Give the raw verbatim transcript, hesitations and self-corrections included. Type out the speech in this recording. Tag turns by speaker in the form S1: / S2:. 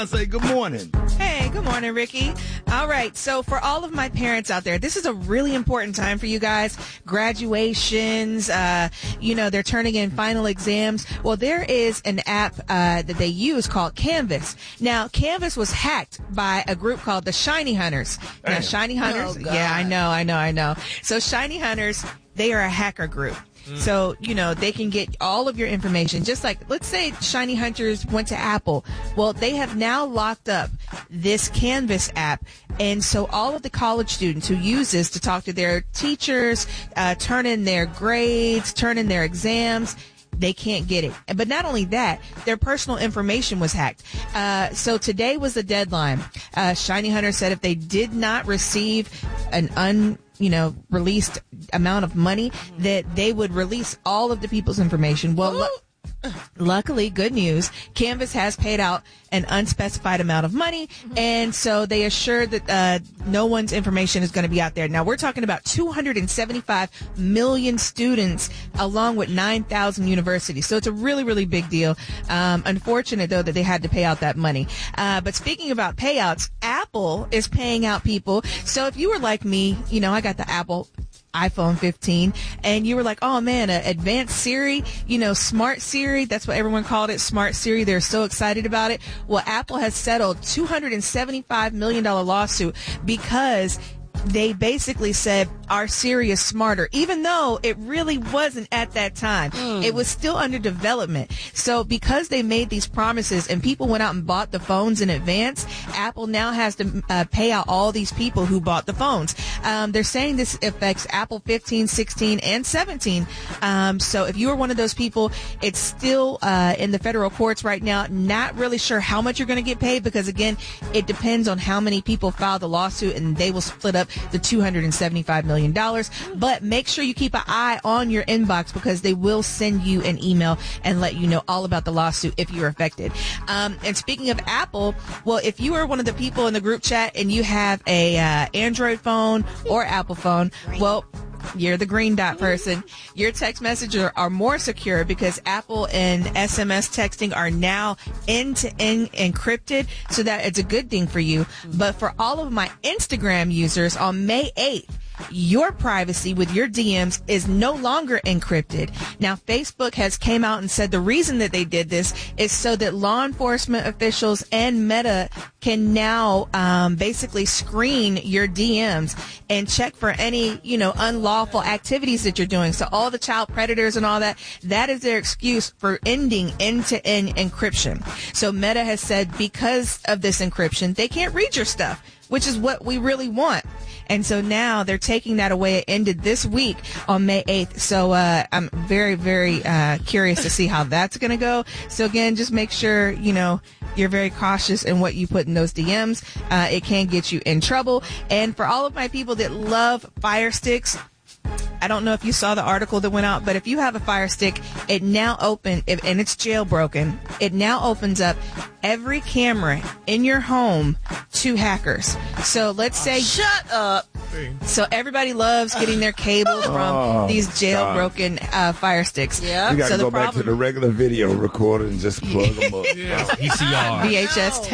S1: Say good morning.
S2: Hey, good morning, Ricky. All right, so for all of my parents out there, this is a really important time for you guys. Graduations, uh, you know, they're turning in final exams. Well, there is an app uh, that they use called Canvas. Now, Canvas was hacked by a group called the Shiny Hunters. Now,
S1: Damn.
S2: Shiny Hunters,
S3: Oh, God.
S2: yeah, I know, I know, I know. So Shiny Hunters, they are a hacker group. So, you know, they can get all of your information. Just like, let's say Shiny Hunters went to Apple. Well, they have now locked up this Canvas app. And so all of the college students who use this to talk to their teachers, uh, turn in their grades, turn in their exams, they can't get it. But not only that, their personal information was hacked. Uh, so today was the deadline. Uh, Shiny Hunter said if they did not receive an un you know, released amount of money, that they would release all of the people's information. Well, lu- luckily, good news, Canvas has paid out an unspecified amount of money, and so they assure that uh, no one's information is going to be out there. Now, we're talking about two hundred seventy-five million students, along with nine thousand universities. So it's a really, really big deal. Um, unfortunate, though, that they had to pay out that money. Uh, but speaking about payouts, Apple is paying out people. So if you were like me, you know, I got the Apple iPhone fifteen, and you were like, oh man, uh, advanced Siri, you know, smart Siri, that's what everyone called it, smart Siri. They're so excited about it. Well, Apple has settled two hundred seventy-five million dollars lawsuit because they basically said our Siri is smarter, even though it really wasn't at that time. Mm. It was still under development. So because they made these promises and people went out and bought the phones in advance, Apple now has to uh, pay out all these people who bought the phones. Um, they're saying this affects Apple fifteen, sixteen, and seventeen. Um, so if you are one of those people, it's still uh, in the federal courts right now. Not really sure how much you're going to get paid because, again, it depends on how many people file the lawsuit, and they will split up the two hundred seventy-five million dollars. But make sure you keep an eye on your inbox because they will send you an email and let you know all about the lawsuit if you're affected. Um, and speaking of Apple, well, if you are one of the people in the group chat and you have a uh, Android phone or Apple phone, well, you're the green dot person. Your text messages are, are more secure because Apple and S M S texting are now end-to-end encrypted, so that it's a good thing for you. But for all of my Instagram users, on May eighth, your privacy with your D Ms is no longer encrypted. Now, Facebook has came out and said the reason that they did this is so that law enforcement officials and Meta can now um, basically screen your D Ms and check for any, you know, unlawful activities that you're doing. So all the child predators and all that, that is their excuse for ending end-to-end encryption. So Meta has said because of this encryption, they can't read your stuff, which is what we really want. And so now they're taking that away. It ended this week on May eighth. So uh, I'm very, very uh, curious to see how that's going to go. So again, just make sure, you know, you're very cautious in what you put in those D Ms. Uh, it can get you in trouble. And for all of my people that love Fire Sticks, I don't know if you saw the article that went out, but if you have a Fire Stick, it now open if, and it's jailbroken. It now opens up every camera in your home to hackers. So let's say,
S3: Shut up.
S2: so everybody loves getting their cables from
S1: Oh,
S2: these jailbroken uh, Fire Sticks.
S3: Yeah.
S1: We got to
S2: So the
S1: go back to
S2: problem-
S1: the regular video recorder and just plug them up.
S4: Yeah, P C R.
S2: V H S